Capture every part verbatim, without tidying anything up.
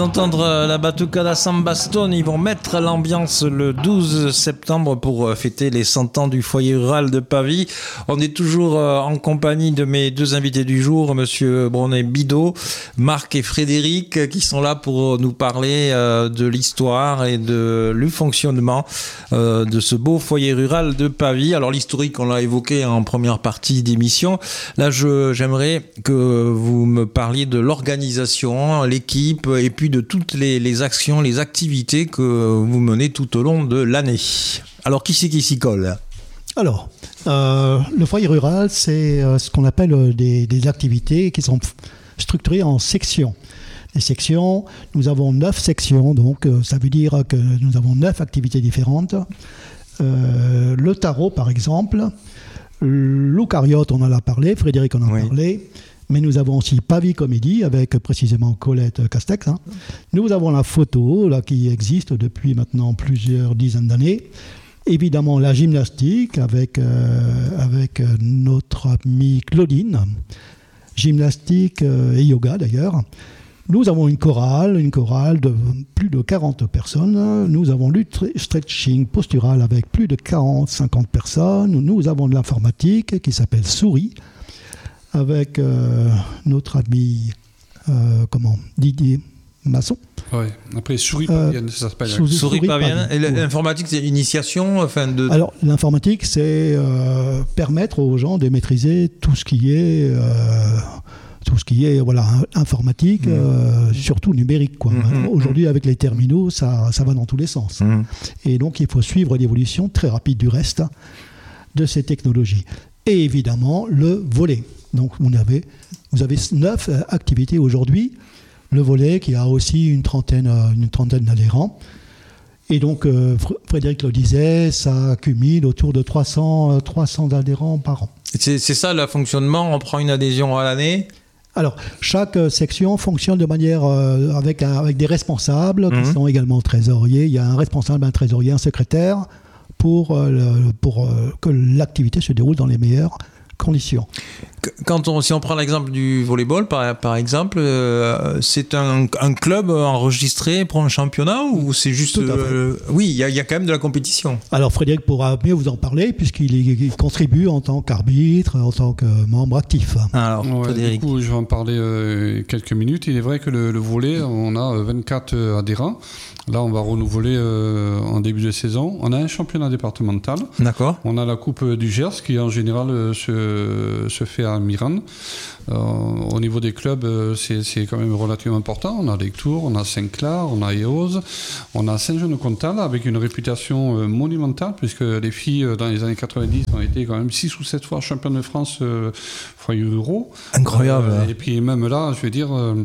Entendre la Batucada Sambastone, ils vont mettre l'ambiance le douze septembre pour fêter les cent ans du foyer rural de Pavie. On est toujours en compagnie de mes deux invités du jour, Monsieur Brunet-Bidot, Marc et Frédéric, qui sont là pour nous parler de l'histoire et de le fonctionnement de ce beau foyer rural de Pavie. Alors l'historique, on l'a évoqué en première partie d'émission. Là, je, j'aimerais que vous me parliez de l'organisation, l'équipe et puis de toutes les, les actions, les activités que vous menez tout au long de l'année. Alors, qui c'est qui s'y colle ? Alors, euh, le foyer rural, c'est euh, ce qu'on appelle des, des activités qui sont structurées en sections. Les sections, nous avons neuf sections, donc euh, ça veut dire que nous avons neuf activités différentes. Euh, le tarot, par exemple, l'eucaryote, on en a parlé, Frédéric en a oui. parlé. Mais nous avons aussi Pavie Comédie avec précisément Colette Castex. Hein. Nous avons la photo là, qui existe depuis maintenant plusieurs dizaines d'années. Évidemment la gymnastique avec, euh, avec notre amie Claudine. Gymnastique euh, et yoga d'ailleurs. Nous avons une chorale, une chorale de plus de quarante personnes. Nous avons du stretching postural avec plus de quarante à cinquante personnes. Nous avons de l'informatique qui s'appelle Souris, avec euh, notre ami euh, comment, Didier Masson. Oui, après Souris Pavienne, euh, ça s'appelle. Souris, souris Pavienne. Et l'informatique, c'est initiation enfin de... Alors, l'informatique, c'est euh, permettre aux gens de maîtriser tout ce qui est, euh, tout ce qui est voilà, informatique, mmh. euh, surtout numérique. Quoi. Mmh. Aujourd'hui, avec les terminaux, ça, ça va dans tous les sens. Mmh. Et donc, il faut suivre l'évolution très rapide du reste de ces technologies. Et évidemment, le volley. Donc, vous avez, vous avez neuf activités aujourd'hui. Le volley qui a aussi une trentaine, une trentaine d'adhérents. Et donc, euh, Frédéric le disait, ça accumule autour de trois cents, trois cents adhérents par an. C'est, c'est ça le fonctionnement, on prend une adhésion à l'année ? Alors, chaque section fonctionne de manière euh, avec, avec des responsables mmh. qui sont également trésoriers. Il y a un responsable, un trésorier, un secrétaire pour, euh, le, pour euh, que l'activité se déroule dans les meilleures conditions. Quand on, si on prend l'exemple du volleyball, par, par exemple, euh, c'est un, un club enregistré pour un championnat ou c'est juste... Euh, oui, il y, y a quand même de la compétition. Alors Frédéric pourra mieux vous en parler puisqu'il il contribue en tant qu'arbitre, en tant que membre actif. Alors, ouais, Frédéric. Du coup, je vais en parler euh, quelques minutes. Il est vrai que le, le volley, on a vingt-quatre adhérents. Là, on va renouveler euh, en début de saison. On a un championnat départemental. D'accord. On a la Coupe du Gers qui, en général, euh, se, se fait à Miran. Euh, au niveau des clubs, euh, c'est, c'est quand même relativement important. On a Lectoure, on a Saint-Clar, on a Eauze, on a Saint-Jean-de-Comtal avec une réputation euh, monumentale puisque les filles, euh, dans les années quatre-vingt-dix, ont été quand même six ou sept fois championnes de France euh, foyer ruraux. Incroyable. Euh, et puis même là, je veux dire... Euh,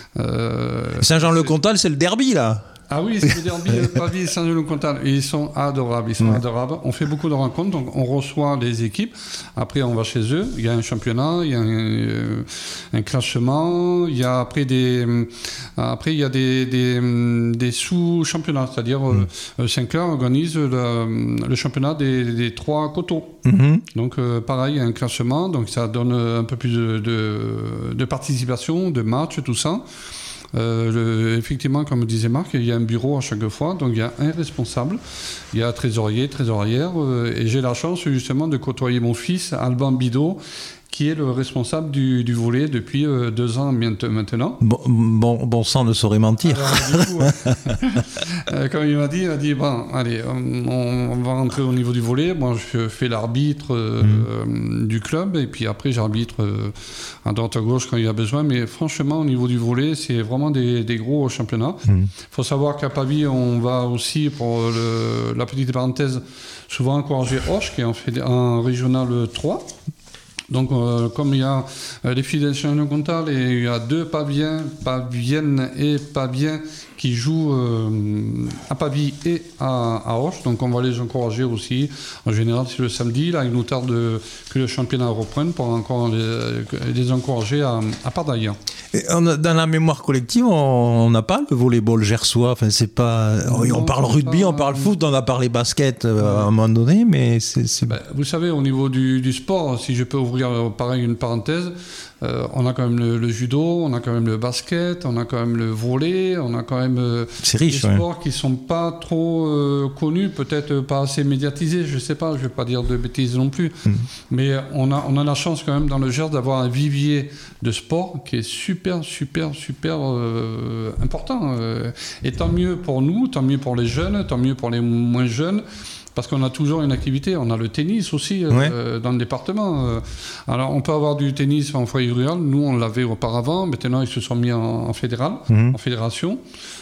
euh, Saint-Jean-le-Comtal, c'est... c'est le derby, là. Ah oui, c'est le derby Pavie et Saint-Jean-le-Comtal. Ils sont adorables, ils sont mmh. adorables. On fait beaucoup de rencontres, donc on reçoit les équipes. Après, on va chez eux. Il y a un championnat, il y a un, euh, un classement. Il y a après des, euh, après il y a des, des, des sous-championnats, c'est-à-dire mmh. euh, Saint-Clair organise le, le championnat des, des trois coteaux. Mmh. Donc euh, pareil, il y a un classement, donc ça donne un peu plus de, de, de participation, de matchs, tout ça. Euh, le, effectivement, comme disait Marc, il y a un bureau à chaque fois, donc il y a un responsable, il y a un trésorier, trésorière, euh, et j'ai la chance justement de côtoyer mon fils, Alban Bidot, qui est le responsable du, du volley depuis euh, deux ans maintenant. Bon, bon, bon sang ne saurait mentir. Alors, du coup, euh, comme il m'a dit, il m'a dit, bon, allez, on, on va rentrer au niveau du volley. Moi, je fais l'arbitre euh, mmh. du club, et puis après, j'arbitre euh, à droite à gauche quand il y a besoin. Mais franchement, au niveau du volley, c'est vraiment des, des gros championnats. Il mmh. faut savoir qu'à Pavie, on va aussi, pour le, la petite parenthèse, souvent encourager Hoche, qui est en, fait, en régional trois. Donc, euh, comme il y a euh, les filles de Saint-Jean-de-Comtal et il y a deux Paviens, Paviennes et Paviens qui jouent euh, à Pavie et à, à Auch. Donc, on va les encourager aussi. En général, c'est le samedi. Là, il nous tarde de, que le championnat reprenne pour encore les, les encourager à, à part d'ailleurs. Et on a, dans la mémoire collective, on n'a pas le volleyball gersois. Enfin, c'est pas. Non, on parle rugby, pas, on parle foot, on a parlé basket euh, à un moment donné, mais c'est. c'est... Ben, vous savez, au niveau du, du sport, si je peux ouvrir ouvrir pareil une parenthèse. Euh, on a quand même le, le judo, on a quand même le basket, on a quand même le volley, on a quand même euh, C'est riche, des ouais. sports qui sont pas trop euh, connus, peut-être pas assez médiatisés, je sais pas, je vais pas dire de bêtises non plus. Mmh. Mais on a, on a la chance quand même dans le Gers d'avoir un vivier de sport qui est super, super, super euh, important. Euh, et tant mieux pour nous, tant mieux pour les jeunes, tant mieux pour les moins jeunes. Parce qu'on a toujours une activité, on a le tennis aussi euh, ouais. dans le département. Euh, alors on peut avoir du tennis en foyer rural, nous on l'avait auparavant, maintenant ils se sont mis en, en fédéral, mmh. en fédération.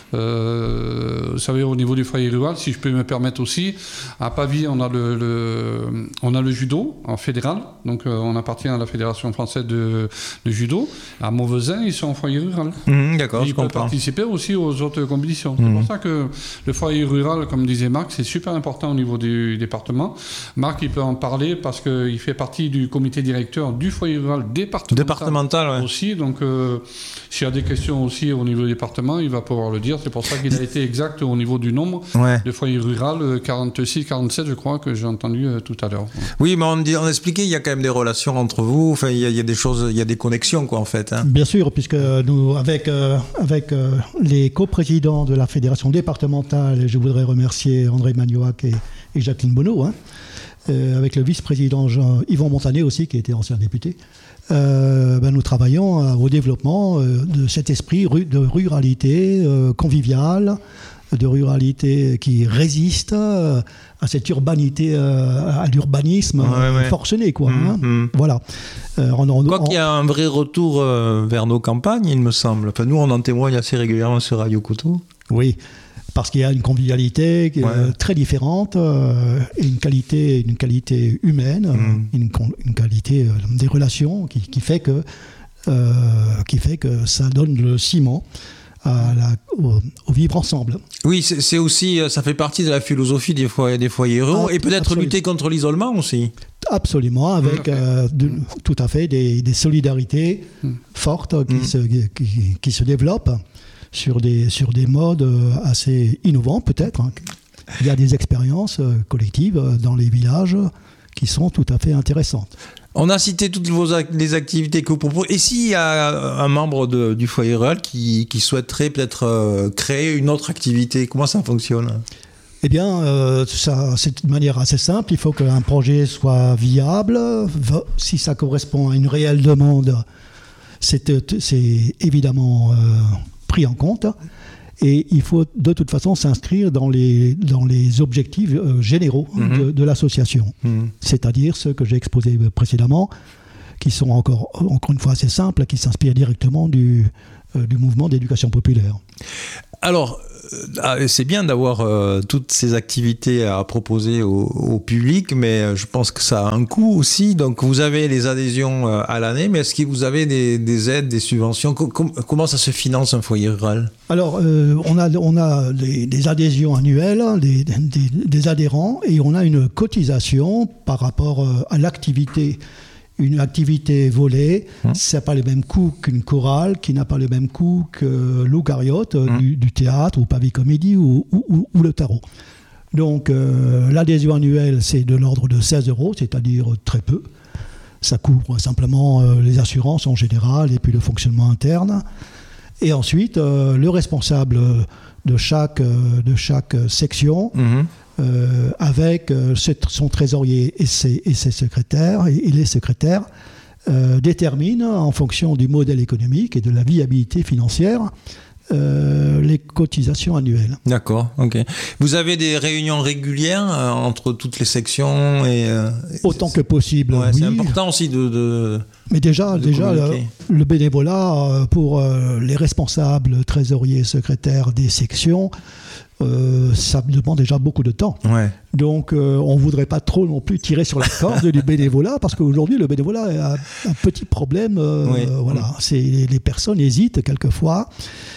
Euh, vous savez, au niveau du foyer rural, si je peux me permettre aussi, à Pavie on a le, le, on a le judo en fédéral, donc euh, on appartient à la Fédération française de, de judo. À Mauvezin, ils sont en foyer rural. Mmh, d'accord, ils je peuvent comprends. participer aussi aux autres compétitions. Mmh. C'est pour ça que le foyer rural, comme disait Marc, c'est super important au niveau du département. Marc, il peut en parler parce qu'il fait partie du comité directeur du foyer rural départemental, départemental ouais. aussi. Donc, euh, s'il y a des questions aussi au niveau du département, il va pouvoir le dire. C'est pour ça qu'il a été exact au niveau du nombre ouais. de foyers ruraux, quarante-six, quarante-sept, je crois, que j'ai entendu euh, tout à l'heure. Oui, mais on, dit, on expliquait, il y a quand même des relations entre vous. Enfin, il y a, il y a des choses, il y a des connexions, quoi, en fait. Hein. Bien sûr, puisque nous, avec, euh, avec euh, les coprésidents de la fédération départementale, je voudrais remercier André Magnoac et, et Jacqueline Bonneau, hein, euh, avec le vice-président Jean, Yvon Montanet aussi, qui était ancien député. Euh, ben nous travaillons euh, au développement euh, de cet esprit ru- de ruralité euh, conviviale, de ruralité qui résiste euh, à cette urbanité, euh, à l'urbanisme ouais, euh, ouais. forcené, quoi. Mmh, hein. mmh. Voilà. Euh, on, on, Quoi on... qu'il y a un vrai retour euh, vers nos campagnes, il me semble. Enfin, nous, on en témoigne assez régulièrement sur Radio Couteau. Oui. Parce qu'il y a une convivialité ouais. euh, très différente, euh, et une qualité, une qualité humaine, mmh. une, une qualité euh, des relations qui, qui, fait que, euh, qui fait que ça donne le ciment à la, au, au vivre ensemble. Oui, c'est, c'est aussi, ça fait partie de la philosophie des foyers, des foyers ruraux, ah, et peut-être absolument. Lutter contre l'isolement aussi. Absolument, avec euh, de, tout à fait des, des solidarités mmh. fortes qui, mmh. se, qui, qui se développent. Sur des, sur des modes assez innovants peut-être. Hein. Il y a des expériences collectives dans les villages qui sont tout à fait intéressantes. On a cité toutes vos ac- les activités que vous proposez. Et s'il y a un membre de, du foyer rural qui, qui souhaiterait peut-être euh, créer une autre activité, comment ça fonctionne ? Eh bien, euh, ça, c'est de manière assez simple. Il faut qu'un projet soit viable. Si ça correspond à une réelle demande, c'est, c'est évidemment... Euh, pris en compte, et il faut de toute façon s'inscrire dans les, dans les objectifs euh, généraux mmh. de, de l'association, mmh. c'est-à-dire ceux que j'ai exposés précédemment, qui sont encore, encore une fois assez simples, qui s'inspirent directement du, euh, du mouvement d'éducation populaire. Alors, euh, c'est bien d'avoir euh, toutes ces activités à proposer au, au public, mais je pense que ça a un coût aussi. Donc, vous avez les adhésions euh, à l'année, mais est-ce que vous avez des, des aides, des subventions ? Com- Comment ça se finance un foyer rural ? Alors, euh, on a, on a des, des adhésions annuelles, des, des, des adhérents, et on a une cotisation par rapport euh, à l'activité. Une activité volée, mmh. ça n'a pas le même coût qu'une chorale, qui n'a pas le même coût que l'Ougariote, mmh. du, du théâtre, ou Pavie Comédie, ou, ou, ou le tarot. Donc, euh, l'adhésion annuelle, c'est de l'ordre de seize euros, c'est-à-dire très peu. Ça couvre simplement euh, les assurances en général, et puis le fonctionnement interne. Et ensuite, euh, le responsable de chaque, euh, de chaque section... Mmh. Euh, avec euh, son trésorier et ses, et ses secrétaires, et, et les secrétaires euh, déterminent en fonction du modèle économique et de la viabilité financière euh, les cotisations annuelles. D'accord, ok. Vous avez des réunions régulières euh, entre toutes les sections et, euh, autant que possible, ouais, oui. C'est important aussi de... de Mais déjà, de déjà le, le bénévolat pour euh, les responsables, trésoriers, secrétaires des sections, Euh, ça demande déjà beaucoup de temps. Ouais. Donc, euh, on ne voudrait pas trop non plus tirer sur la corde du bénévolat, parce qu'aujourd'hui, le bénévolat a un petit problème. Euh, oui. euh, voilà. C'est, les personnes hésitent quelquefois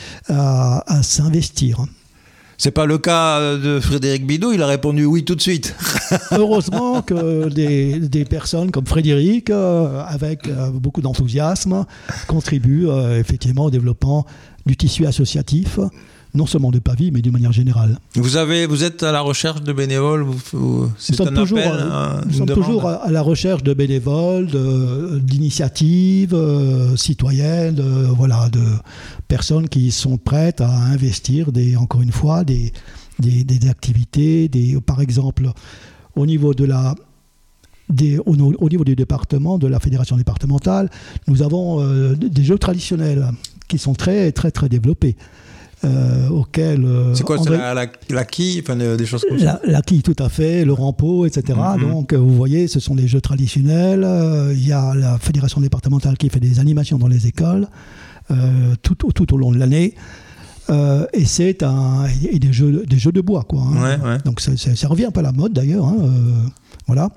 à, à s'investir. C'est pas le cas de Frédéric Bidot, il a répondu oui tout de suite. Heureusement que des, des personnes comme Frédéric, euh, avec euh, beaucoup d'enthousiasme, contribuent euh, effectivement au développement du tissu associatif non seulement de Pavie, mais d'une manière générale. Vous, avez, vous êtes à la recherche de bénévoles vous, vous, c'est Nous sommes, un toujours, appel, à, un, nous sommes toujours à la recherche de bénévoles, de, d'initiatives euh, citoyennes, de, voilà, de personnes qui sont prêtes à investir, des, encore une fois, des, des, des activités, des, par exemple, au niveau de la... Des, au, au niveau du département, de la fédération départementale, nous avons euh, des jeux traditionnels qui sont très très très développés. Euh, auxquels, euh, c'est quoi, André, c'est la, la, la quille, enfin, des choses comme la, ça. La quille, tout à fait, le rampeau, et cetera. Mm-hmm. Donc, vous voyez, ce sont des jeux traditionnels. Il y a la fédération départementale qui fait des animations dans les écoles euh, tout, tout au long de l'année. Euh, et c'est un, et des jeux, des jeux de bois, quoi. Hein. Ouais, ouais. Donc, ça, ça, ça revient un peu à la mode d'ailleurs. Hein, euh, voilà.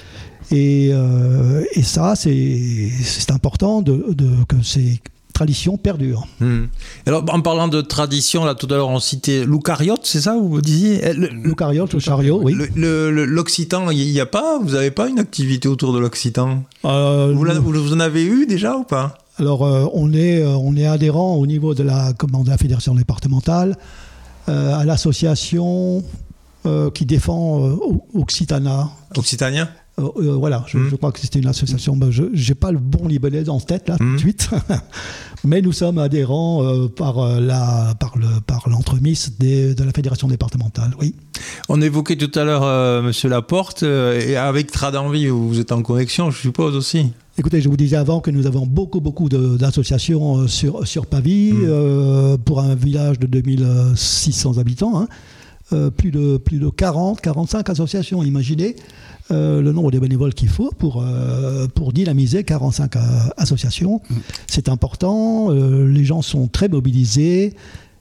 Et, euh, et ça, c'est, c'est important de, de, que ces traditions perdurent. Mmh. Alors, en parlant de tradition, là, tout à l'heure, on citait l'eucaryote, c'est ça, vous disiez le, L'eucaryote, le chariot, oui. Le, le, le, l'occitan, il n'y a pas, vous n'avez pas une activité autour de l'occitan euh, vous, vous en avez eu déjà ou pas? Alors, euh, on, est, euh, on est adhérent au niveau de la, comment, de la fédération départementale, euh, à l'association euh, qui défend euh, Occitana. Occitanien Euh, euh, voilà, je, mmh. je crois que c'était une association. Ben, je n'ai pas le bon libellé en tête là mmh. tout de suite, mais nous sommes adhérents euh, par, euh, la, par, le, par l'entremise des, de la fédération départementale. Oui. On évoquait tout à l'heure euh, Monsieur Laporte, euh, et avec Tradenvie, vous êtes en connexion, je suppose aussi. Écoutez, je vous disais avant que nous avons beaucoup, beaucoup de, d'associations sur, sur Pavie, mmh. euh, pour un village de deux mille six cents habitants, hein, euh, plus, de, plus de quarante, quarante-cinq associations, imaginez. Euh, le nombre de bénévoles qu'il faut pour, euh, pour dynamiser quarante-cinq euh, associations. Mmh. C'est important, euh, les gens sont très mobilisés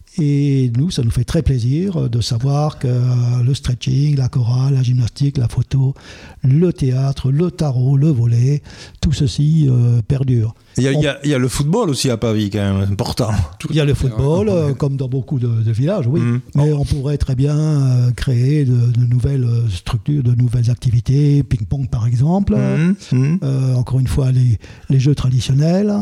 et nous, ça nous fait très plaisir de savoir que le stretching, la chorale, la gymnastique, la photo, le théâtre, le tarot, le volley, tout ceci euh, perdure. Il y, a, On... il, y a, il y a le football aussi à Pavie, quand même, important. Il y a le football, euh, comme dans beaucoup de, de villages, oui. Mmh. Mais on pourrait très bien euh, créer de, de nouvelles structures, de nouvelles activités, ping-pong par exemple, mmh. Mmh. Euh, encore une fois, les, les jeux traditionnels.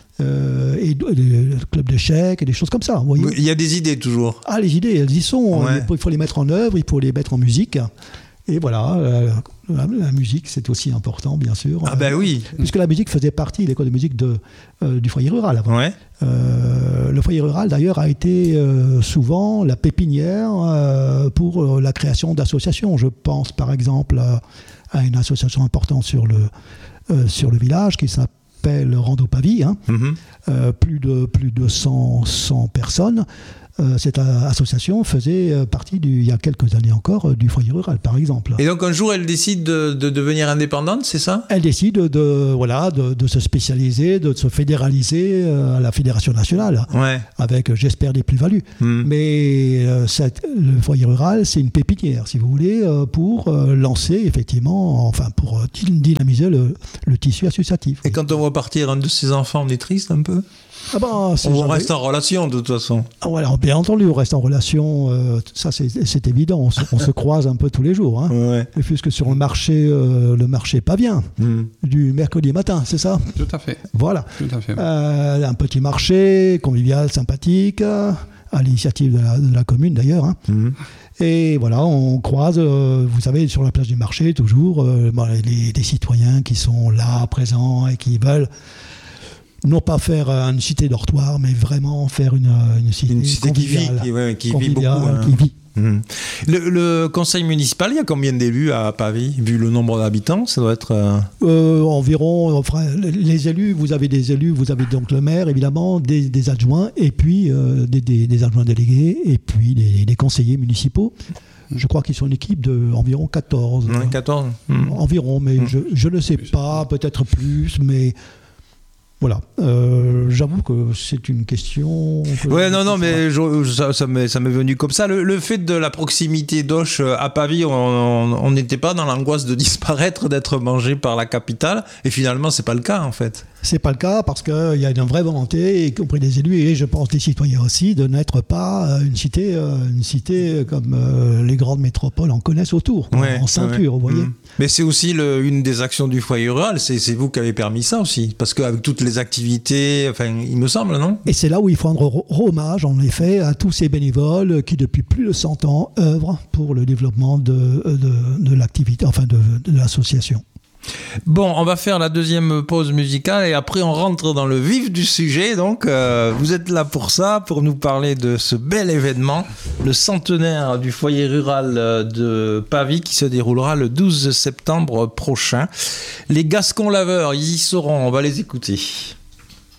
Euh, et le club d'échecs et des choses comme ça. Vous voyez. Il y a des idées toujours. Ah, les idées, elles y sont. Ouais. Il faut les mettre en œuvre, il faut les mettre en musique. Et voilà, euh, la, la musique, c'est aussi important, bien sûr. Ah ben oui. Puisque la musique faisait partie de l'école de musique de, euh, du foyer rural avant. Ouais. Euh, le foyer rural, d'ailleurs, a été euh, souvent la pépinière euh, pour euh, la création d'associations. Je pense, par exemple, à, à une association importante sur le, euh, sur le village qui s'appelle le Rando Pavie, hein. mm-hmm. euh, plus de, plus de cent, cent personnes. Euh, cette association faisait partie, du, il y a quelques années encore, du foyer rural, par exemple. Et donc un jour, elle décide de, de devenir indépendante, c'est ça ? Elle décide de, voilà, de, de se spécialiser, de se fédéraliser à la Fédération nationale, ouais. avec, j'espère, des plus-values. Mm. Mais euh, cette, le foyer rural, c'est une pépinière, si vous voulez, euh, pour euh, lancer, effectivement, enfin, pour euh, dynamiser le, le tissu associatif. Et quand on voit partir un de ses enfants, on est triste un peu ? Ah ben, on jamais... reste en relation de toute façon. Ah voilà, bien entendu, on reste en relation. Euh, ça, c'est, c'est évident. On se, on se croise un peu tous les jours. Hein. Ouais. Et puisque sur le marché, euh, le marché pavien, mm. du mercredi matin, c'est ça ? Tout à fait. Voilà. Tout à fait. Euh, un petit marché convivial, sympathique, à l'initiative de la, de la commune d'ailleurs. Hein. Mm. Et voilà, on croise, euh, vous savez, sur la place du marché, toujours, euh, bon, les, les citoyens qui sont là, présents et qui veulent. Non pas faire une cité dortoir, mais vraiment faire une, une cité, une cité qui vit, qui, ouais, qui vit beaucoup. Hein. Qui vit. Mmh. Le, le conseil municipal, il y a combien d'élus à Pavie, vu le nombre d'habitants? Ça doit être... Euh... Euh, environ, enfin, les élus, vous avez des élus, vous avez donc le maire, évidemment, des, des adjoints, et puis euh, des, des, des adjoints délégués, et puis des, des conseillers municipaux. Je crois qu'ils sont une équipe d'environ quatorze. Ouais, quatorze. Mmh. Environ, mais mmh. je, je ne sais pas, peut-être plus, mais... Voilà, euh, j'avoue que c'est une question... Ouais, non, non, mais je, ça, ça, m'est, ça m'est venu comme ça. Le, le fait de la proximité d'Auch à Pavie, on n'était pas dans l'angoisse de disparaître, d'être mangé par la capitale, et finalement, c'est pas le cas, en fait. C'est pas le cas parce qu'il y a une vraie volonté, y compris des élus et je pense des citoyens aussi, de n'être pas une cité, une cité comme les grandes métropoles en connaissent autour, ouais, en ceinture, ouais. vous voyez. Mmh. Mais c'est aussi le, une des actions du foyer rural, c'est, c'est vous qui avez permis ça aussi, parce qu'avec toutes les activités, enfin, il me semble, non ? Et c'est là où il faut rendre hommage, en effet, à tous ces bénévoles qui, depuis plus de cent ans, œuvrent pour le développement de, de, de l'activité, enfin de, de l'association. Bon, on va faire la deuxième pause musicale et après on rentre dans le vif du sujet. Donc, euh, vous êtes là pour ça, pour nous parler de ce bel événement, le centenaire du foyer rural de Pavie qui se déroulera le douze septembre prochain. Les Gascons laveurs, ils y seront, on va les écouter.